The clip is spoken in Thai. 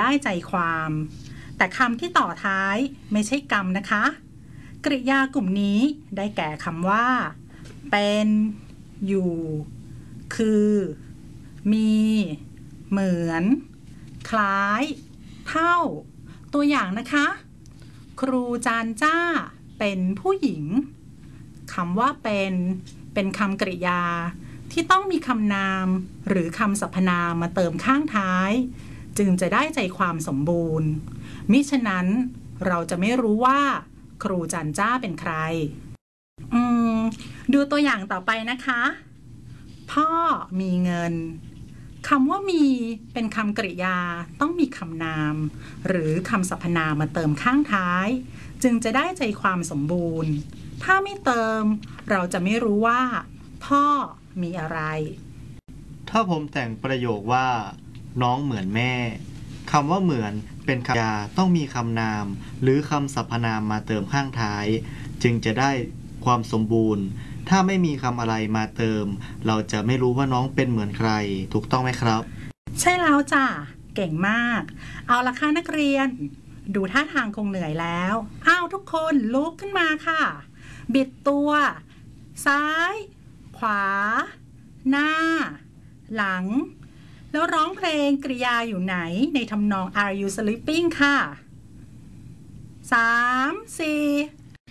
ได้ใจความแต่คำที่ต่อท้ายไม่ใช่กรรมนะคะกริยากลุ่มนี้ได้แก่คำว่าเป็นอยู่คือมีเหมือนคล้ายเท่าตัวอย่างนะคะครูจานจ้าเป็นผู้หญิงคำว่าเป็นคำกริยาที่ต้องมีคำนามหรือคำสรรพนามมาเติมข้างท้ายจึงจะได้ใจความสมบูรณ์มิฉะนั้นเราจะไม่รู้ว่าครูจันจ้าเป็นใครดูตัวอย่างต่อไปนะคะพ่อมีเงินคำว่ามีเป็นคำกริยาต้องมีคำนามหรือคำสรรพนามมาเติมข้างท้ายจึงจะได้ใจความสมบูรณ์ถ้าไม่เติมเราจะไม่รู้ว่าพ่อมีอะไรถ้าผมแต่งประโยคว่าน้องเหมือนแม่คำว่าเหมือนเป็นคำกริยาต้องมีคำนามหรือคำสรรพนามมาเติมข้างท้ายจึงจะได้ความสมบูรณ์ถ้าไม่มีคำอะไรมาเติมเราจะไม่รู้ว่าน้องเป็นเหมือนใครถูกต้องไหมครับใช่แล้วจ้ะเก่งมากเอาละค่ะนักเรียนดูท่าทางคงเหนื่อยแล้วทุกคนลุกขึ้นมาค่ะบิดตัวซ้ายขวาหน้าหลังแล้วร้องเพลงกริยาอยู่ไหนในทำนอง Are you sleeping ค่ะ3 4